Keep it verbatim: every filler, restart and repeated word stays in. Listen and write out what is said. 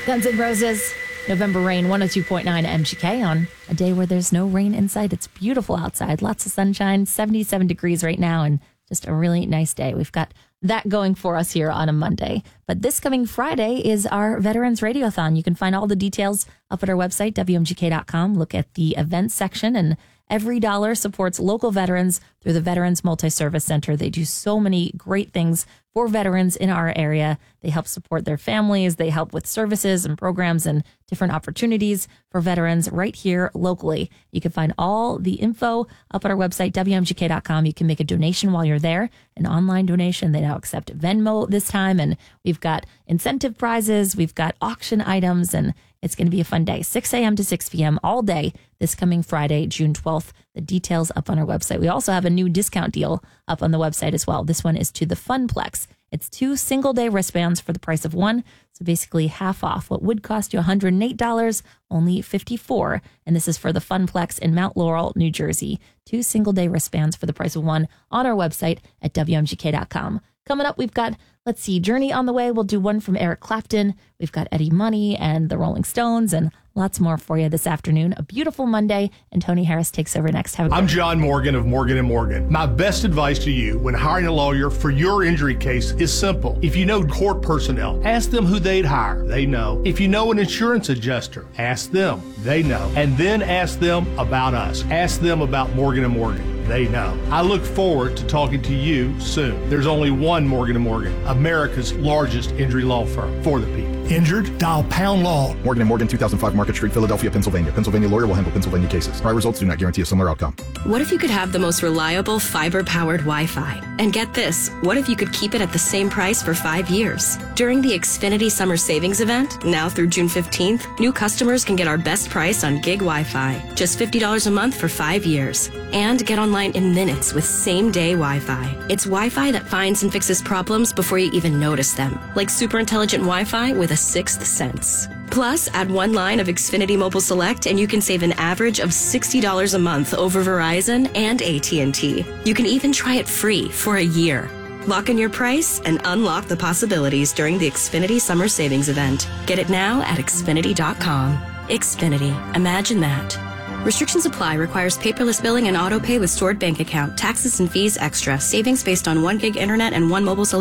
Guns N' Roses, November Rain, one oh two point nine M G K on a day where there's no rain in sight. It's beautiful outside, lots of sunshine, seventy-seven degrees right now, and just a really nice day. We've got that going for us here on a Monday. But this coming Friday is our Veterans Radiothon. You can find all the details up at our website, W M G K dot com. Look at the events section, and every dollar supports local veterans through the Veterans Multi-Service Center. They do so many great things for veterans in our area. They help support their families. They help with services and programs and different opportunities for veterans right here locally. You can find all the info up at our website, W M G K dot com. You can make a donation while you're there, an online donation. They now accept Venmo this time, and we've got incentive prizes. We've got auction items, and it's going to be a fun day, six a.m. to six p.m. all day this coming Friday, June twelfth. The details up on our website. We also have a new discount deal up on the website as well. This one is to the Funplex. It's two single-day wristbands for the price of one, so basically half off. What would cost you one hundred eight dollars, only fifty-four dollars, and this is for the Funplex in Mount Laurel, New Jersey. Two single-day wristbands for the price of one on our website at W M G K dot com. Coming up, we've got, let's see, Journey on the way. We'll do one from Eric Clapton. We've got Eddie Money and the Rolling Stones and lots more for you this afternoon. A beautiful Monday, and Tony Harris takes over next. Have a I'm John Morgan of Morgan and Morgan. My best advice to you when hiring a lawyer for your injury case is simple. If you know court personnel, ask them who they'd hire. They know. If you know an insurance adjuster, ask them. They know. And then ask them about us. Ask them about Morgan and Morgan. They know. I look forward to talking to you soon. There's only one Morgan and Morgan, America's largest injury law firm for the people. Injured? Dial Pound Law. Morgan and Morgan, two thousand five Market Street, Philadelphia, Pennsylvania. Pennsylvania lawyer will handle Pennsylvania cases. Prior results do not guarantee a similar outcome. What if you could have the most reliable fiber-powered Wi-Fi? And get this, what if you could keep it at the same price for five years? During the Xfinity Summer Savings Event, now through June fifteenth, new customers can get our best price on gig Wi-Fi. Just fifty dollars a month for five years. And get online in minutes with same-day Wi-Fi. It's Wi-Fi that finds and fixes problems before you even notice them. Like super intelligent Wi-Fi with a sixth sense. Plus, add one line of Xfinity Mobile Select and you can save an average of sixty dollars a month over Verizon and A T and T. You can even try it free for a year. Lock in your price and unlock the possibilities during the Xfinity Summer Savings Event. Get it now at Xfinity dot com. Xfinity. Imagine that. Restrictions apply. Requires paperless billing and auto pay with stored bank account. Taxes and fees extra. Savings based on one gig internet and one mobile